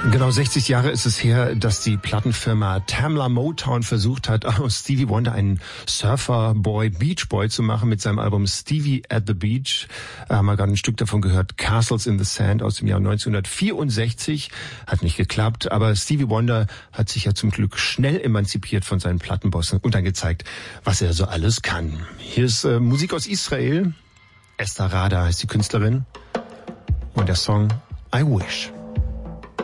Genau 60 Jahre ist es her, dass die Plattenfirma Tamla Motown versucht hat, aus Stevie Wonder einen Surferboy, Beachboy zu machen mit seinem Album Stevie at the Beach. Haben wir gerade ein Stück davon gehört, Castles in the Sand aus dem Jahr 1964. Hat nicht geklappt, aber Stevie Wonder hat sich ja zum Glück schnell emanzipiert von seinen Plattenbossen und dann gezeigt, was er so alles kann. Hier ist Musik aus Israel. Esther Rada heißt die Künstlerin und der Song I Wish.